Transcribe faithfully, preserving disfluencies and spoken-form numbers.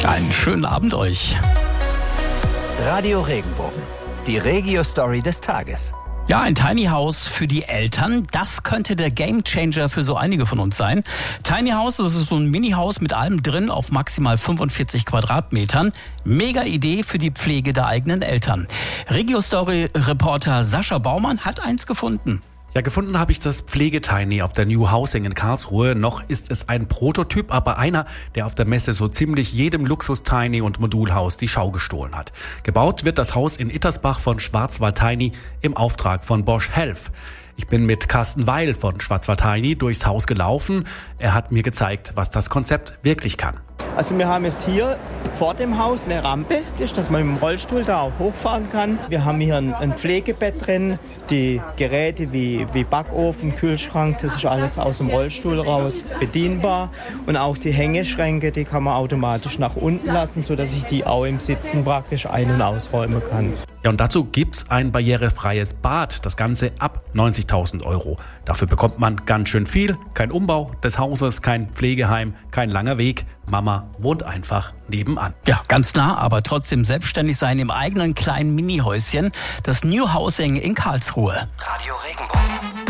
Einen schönen Abend euch. Radio Regenbogen, die Regio-Story des Tages. Ja, ein Tiny House für die Eltern, das könnte der Gamechanger für so einige von uns sein. Tiny House, das ist so ein Mini-Haus mit allem drin auf maximal fünfundvierzig Quadratmetern. Mega Idee für die Pflege der eigenen Eltern. Regio-Story-Reporter Sascha Baumann hat eins gefunden. Ja, gefunden habe ich das Pflegetiny auf der New Housing in Karlsruhe. Noch ist es ein Prototyp, aber einer, der auf der Messe so ziemlich jedem Luxus-Tiny und Modulhaus die Schau gestohlen hat. Gebaut wird das Haus in Ittersbach von Schwarzwald Tiny im Auftrag von Bosch Health. Ich bin mit Carsten Weil von Schwarzwald Tiny durchs Haus gelaufen. Er hat mir gezeigt, was das Konzept wirklich kann. Also wir haben jetzt hier vor dem Haus eine Rampe, dass man mit dem Rollstuhl da auch hochfahren kann. Wir haben hier ein, ein Pflegebett drin, die Geräte wie, wie Backofen, Kühlschrank, das ist alles aus dem Rollstuhl raus bedienbar. Und auch die Hängeschränke, die kann man automatisch nach unten lassen, sodass ich die auch im Sitzen praktisch ein- und ausräumen kann. Ja, und dazu gibt's ein barrierefreies Bad, das Ganze ab neunzigtausend Euro. Dafür bekommt man ganz schön viel, kein Umbau des Hauses, kein Pflegeheim, kein langer Weg. Mama wohnt einfach nebenan. Ja, ganz nah, aber trotzdem selbstständig sein im eigenen kleinen Minihäuschen. Das New Housing in Karlsruhe. Radio Regenbogen.